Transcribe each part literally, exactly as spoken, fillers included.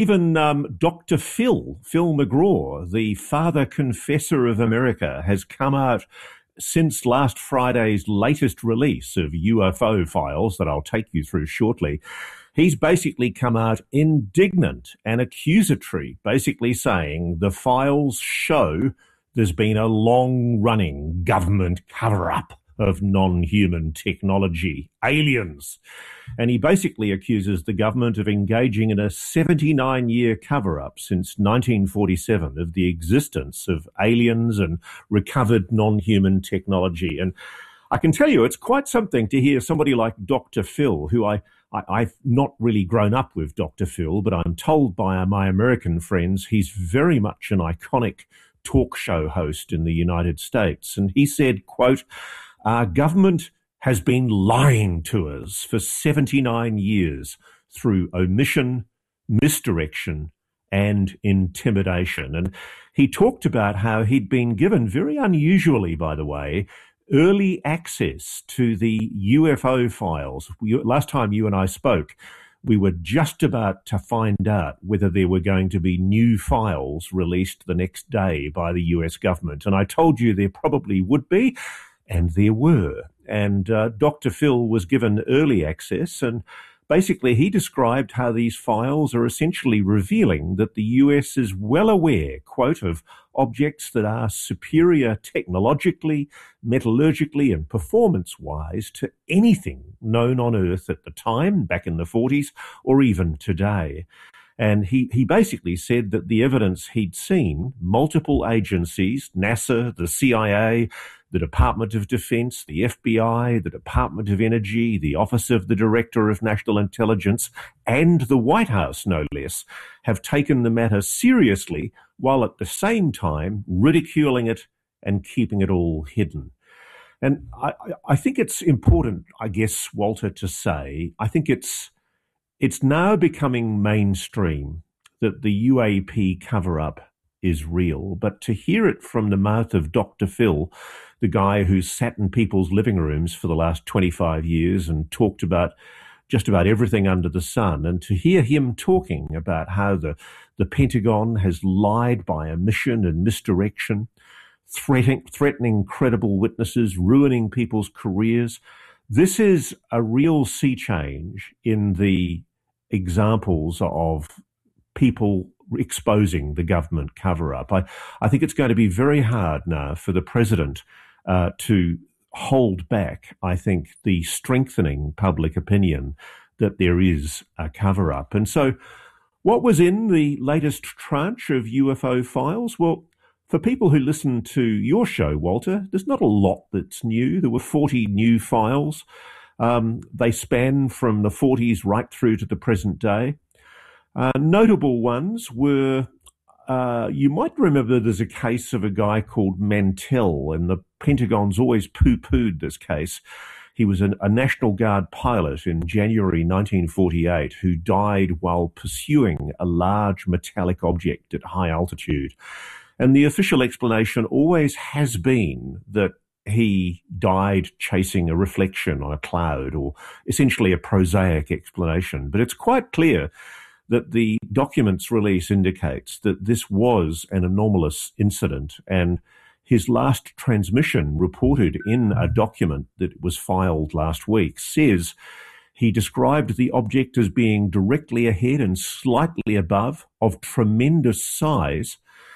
Even um, Doctor Phil, Phil McGraw, the father confessor of America, has come out since last Friday's latest release of U F O files that I'll take you through shortly. He's basically come out indignant and accusatory, basically saying the files show there's been a long-running government cover-up of non-human technology, aliens. And he basically accuses the government of engaging in a seventy-nine year cover-up since nineteen forty-seven of the existence of aliens and recovered non-human technology. And I can tell you, it's quite something to hear somebody like Doctor Phil, who I, I, I've not really grown up with Doctor Phil, but I'm told by my American friends he's very much an iconic talk show host in the United States. And he said, quote, "Our government has been lying to us for seventy-nine years through omission, misdirection, and intimidation." And he talked about how he'd been given, very unusually, by the way, early access to the U F O files. We, last time you and I spoke, we were just about to find out whether there were going to be new files released the next day by the U S government. And I told you there probably would be. And there were. And uh, Doctor Phil was given early access, and basically he described how these files are essentially revealing that the U S is well aware, quote, of objects that are superior technologically, metallurgically, and performance-wise to anything known on Earth at the time, back in the forties, or even today. And he, he basically said that the evidence he'd seen, multiple agencies, NASA, the C I A, the Department of Defense, the F B I, the Department of Energy, the Office of the Director of National Intelligence, and the White House, no less, have taken the matter seriously while at the same time ridiculing it and keeping it all hidden. And I, I think it's important, I guess, Walter, to say, I think it's It's now becoming mainstream that the U A P cover-up is real, but to hear it from the mouth of Doctor Phil, the guy who's sat in people's living rooms for the last twenty-five years and talked about just about everything under the sun, and to hear him talking about how the, the Pentagon has lied by omission and misdirection, threatening, threatening credible witnesses, ruining people's careers, this is a real sea change in the examples of people exposing the government cover-up. I, I think it's going to be very hard now for the president uh, to hold back, I think, the strengthening public opinion that there is a cover-up. And so what was in the latest tranche of U F O files? Well, for people who listen to your show, Walter, there's not a lot that's new. There were forty new files. Um, they span from the forties right through to the present day. Uh, notable ones were, uh, you might remember there's a case of a guy called Mantell, and the Pentagon's always poo-pooed this case. He was an, a National Guard pilot in January nineteen forty-eight who died while pursuing a large metallic object at high altitude. And the official explanation always has been that he died chasing a reflection on a cloud, or essentially a prosaic explanation. But it's quite clear that the documents release indicates that this was an anomalous incident, and his last transmission, reported in a document that was filed last week, says he described the object as being directly ahead and slightly above, of tremendous size.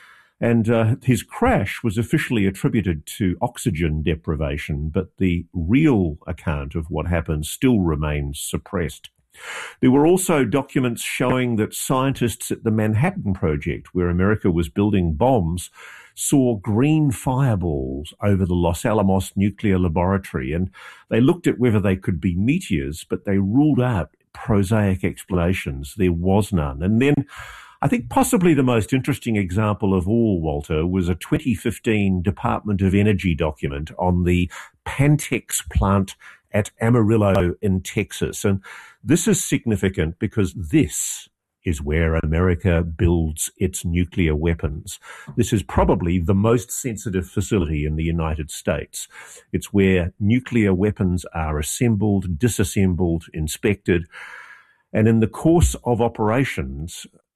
And uh, his crash was officially attributed to oxygen deprivation, but the real account of what happened still remains suppressed. There were also documents showing that scientists at the Manhattan Project, where America was building bombs, saw green fireballs over the Los Alamos nuclear laboratory, and they looked at whether they could be meteors, but they ruled out prosaic explanations. There was none. And then I think possibly the most interesting example of all, Walter, was a twenty fifteen Department of Energy document on the Pantex plant at Amarillo in Texas. And this is significant because this is where America builds its nuclear weapons. This is probably the most sensitive facility in the United States. It's where nuclear weapons are assembled, disassembled, inspected. And in the course of operations,